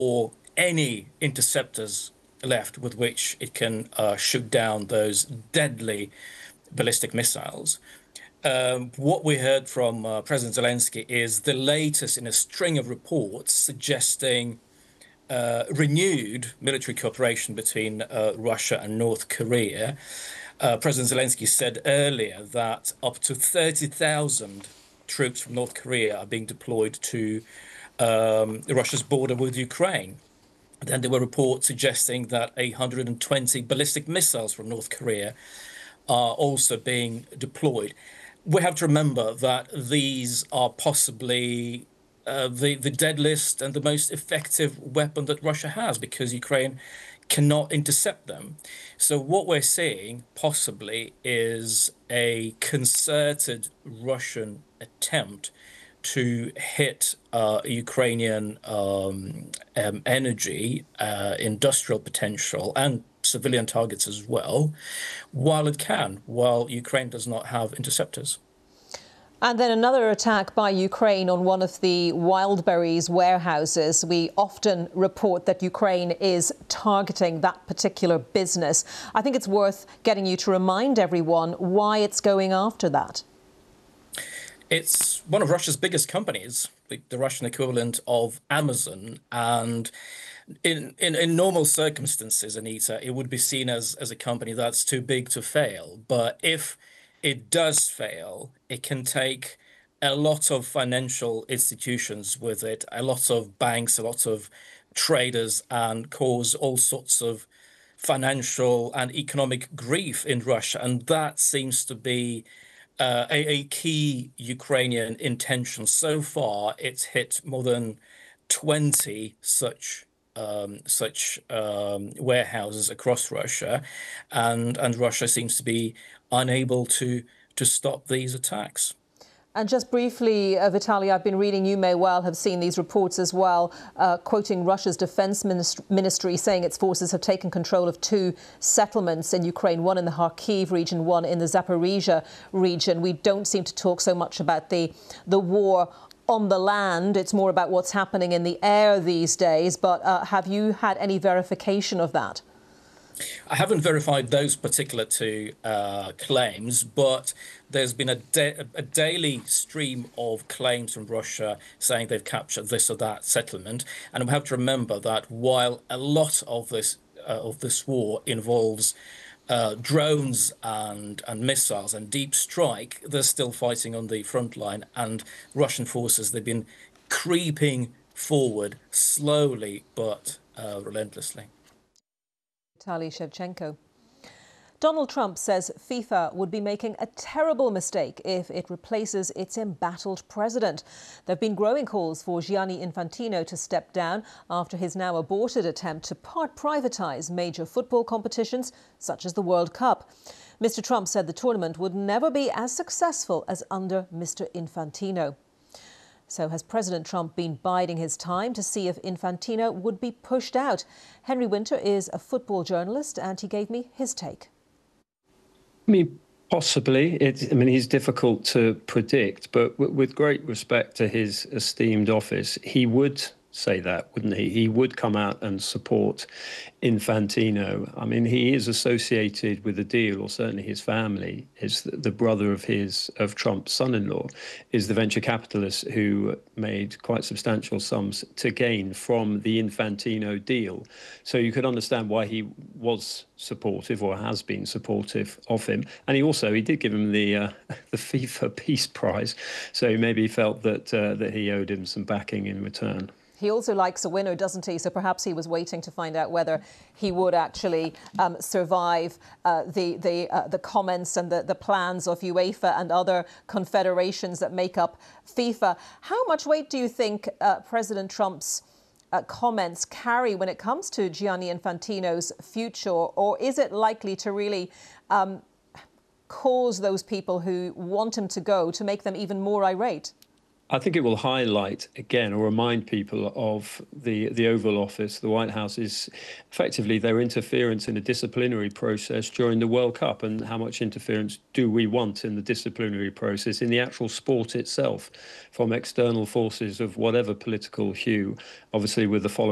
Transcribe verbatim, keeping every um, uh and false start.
or any interceptors left with which it can uh, shoot down those deadly ballistic missiles. Um, what we heard from uh, President Zelensky is the latest in a string of reports suggesting uh, renewed military cooperation between uh, Russia and North Korea. Uh, President Zelensky said earlier that up to thirty thousand troops from North Korea are being deployed to um, Russia's border with Ukraine. Then there were reports suggesting that one hundred twenty ballistic missiles from North Korea are also being deployed. We have to remember that these are possibly uh, the, the deadliest and the most effective weapon that Russia has, because Ukraine cannot intercept them. So what we're seeing possibly is a concerted Russian attempt to hit uh, Ukrainian um, um, energy, uh, industrial potential, and civilian targets as well, while it can, while Ukraine does not have interceptors. And then another attack by Ukraine on one of the Wildberries warehouses. We often report that Ukraine is targeting that particular business. I think it's worth getting you to remind everyone why it's going after that. It's one of Russia's biggest companies, the, the Russian equivalent of Amazon. And in, in, in normal circumstances, Anita, it would be seen as, as a company that's too big to fail. But if it does fail, it can take a lot of financial institutions with it, a lot of banks, a lot of traders, and cause all sorts of financial and economic grief in Russia. And that seems to be uh, a, a key Ukrainian intention. So far, it's hit more than twenty such um, such um, warehouses across Russia, and and Russia seems to be unable to to stop these attacks. And just briefly, uh, Vitaly, I've been reading, you may well have seen these reports as well, uh, quoting Russia's defense minist ministry saying its forces have taken control of two settlements in Ukraine, one in the Kharkiv region, one in the Zaporizhia region. We don't seem to talk so much about the, the war on the land. It's more about what's happening in the air these days. But uh, have you had any verification of that? I haven't verified those particular two uh, claims, but there's been a, da a daily stream of claims from Russia saying they've captured this or that settlement. And we have to remember that while a lot of this uh, of this war involves uh, drones and and missiles and deep strike, they're still fighting on the front line. And Russian forces, they've been creeping forward slowly but uh, relentlessly. Vitaly Shevchenko. Donald Trump says FIFA would be making a terrible mistake if it replaces its embattled president. There have been growing calls for Gianni Infantino to step down after his now aborted attempt to part privatise major football competitions such as the World Cup. Mister Trump said the tournament would never be as successful as under Mister Infantino. So has President Trump been biding his time to see if Infantino would be pushed out? Henry Winter is a football journalist and he gave me his take. I mean, possibly. It, I mean, he's difficult to predict, but w with great respect to his esteemed office, he would say that, wouldn't he? He would come out and support Infantino. I mean, he is associated with the deal, or certainly his family is the brother of his of Trump's son-in-law, is the venture capitalist who made quite substantial sums to gain from the Infantino deal. So you could understand why he was supportive, or has been supportive of him. And he also he did give him the uh, the FIFA Peace Prize, so he maybe felt that uh, that he owed him some backing in return. He also likes a winner, doesn't he? So perhaps he was waiting to find out whether he would actually um, survive uh, the the uh, the comments and the, the plans of UEFA and other confederations that make up FIFA. How much weight do you think uh, President Trump's uh, comments carry when it comes to Gianni Infantino's future, or is it likely to really um, cause those people who want him to go to make them even more irate? I think it will highlight again, or remind people of the, the Oval Office, the White House, is effectively their interference in a disciplinary process during the World Cup, and how much interference do we want in the disciplinary process, in the actual sport itself, from external forces of whatever political hue, obviously with the following